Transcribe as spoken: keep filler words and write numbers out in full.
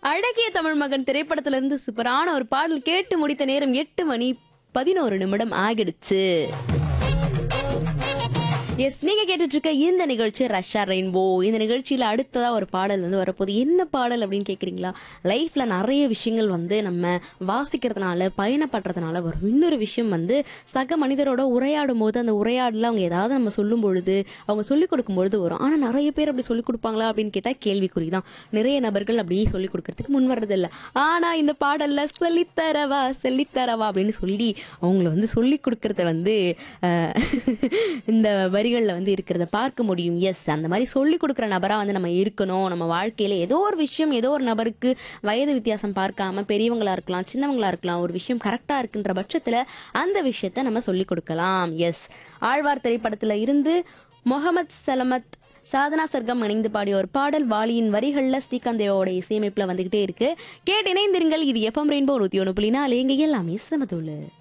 அழகிய தமிழ் மகன் திரைப்படத்துல இருந்து சூப்பரான ஒரு பாடல் கேட்டு முடித்த நேரம் எட்டு மணி பதினோரு நிமிடம் ஆகிடுச்சு. எஸ், நீங்க கேட்டுட்டு இருக்க இந்த நிகழ்ச்சி ரஷ்யா ரெயின்போ. இந்த நிகழ்ச்சியில அடுத்ததா ஒரு பாடல் வந்து வரப்போகுது. என்ன பாடல் அப்படின்னு கேக்குறீங்களா? லைஃப்ல நிறைய விஷயங்கள் வந்து நம்ம வாசிக்கிறதுனால பயணப்படுறதுனால வரும். இன்னொரு விஷயம் வந்து சக மனிதரோட உரையாடும் போது அந்த உரையாடல அவங்க ஏதாவது நம்ம சொல்லும் பொழுது அவங்க சொல்லிக் கொடுக்கும் பொழுது வரும். ஆனா நிறைய பேர் அப்படி சொல்லிக் கொடுப்பாங்களா அப்படின்னு கேட்டா கேள்விக்குறிதான். நிறைய நபர்கள் அப்படி சொல்லிக் கொடுக்கறதுக்கு முன் வர்றதில்ல. ஆனா இந்த பாடல்ல சொல்லித்தரவா சொல்லித்தரவா அப்படின்னு சொல்லி அவங்கள வந்து சொல்லிக் கொடுக்கறத வந்து அஹ், இந்த வரிகள்ல வந்து இருக்கிறத பார்க்க முடியும். எஸ், அந்த மாதிரி சொல்லி கொடுக்குற நபரா வந்து நம்ம இருக்கணும். நம்ம வாழ்க்கையில ஏதோ ஒரு விஷயம் ஏதோ ஒரு நபருக்கு வயது வித்தியாசம் பார்க்காம பெரியவங்களா இருக்கலாம் சின்னவங்களா இருக்கலாம், ஒரு விஷயம் கரெக்டா இருக்குன்ற பட்சத்துல அந்த விஷயத்த நம்ம சொல்லி கொடுக்கலாம். எஸ், ஆழ்வார் திரைப்படத்துல இருந்து முகமது சலமத் சாதனா சர்க்கம் இணைந்து பாடிய ஒரு பாடல் வாலியின் வரிகள்ல ஸ்ரீகாந்த் தேவோட இசையமைப்புல வந்துகிட்டே இருக்கு. கேட்டு இணைந்திருங்கள். இது எஃப்எம் ரெயின்போ நூத்தி ஒன்று புள்ளி நாலு. எங்க எல்லாமே சமதுள்ள